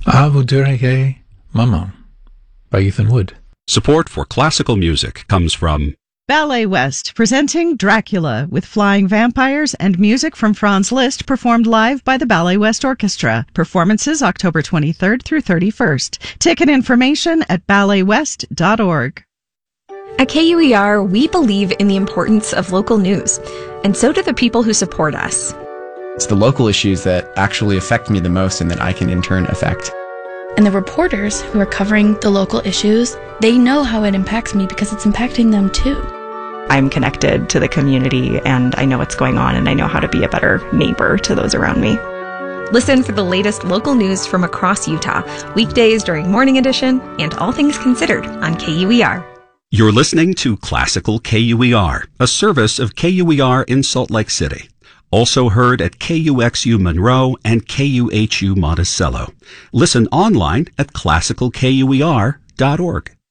A vous dirai Maman by Ethan Wood. Support for classical music comes from Ballet West, presenting Dracula with flying vampires and music from Franz Liszt performed live by the Ballet West Orchestra. Performances October 23rd through 31st. Ticket information at balletwest.org. At KUER, we believe in the importance of local news, and so do the people who support us. It's the local issues that actually affect me the most and that I can in turn affect. And the reporters who are covering the local issues, they know how it impacts me because it's impacting them too. I'm connected to the community and I know what's going on and I know how to be a better neighbor to those around me. Listen for the latest local news from across Utah, weekdays during Morning Edition and All Things Considered on KUER. You're listening to Classical KUER, a service of KUER in Salt Lake City. Also heard at KUXU Monroe and KUHU Monticello. Listen online at classicalkuer.org.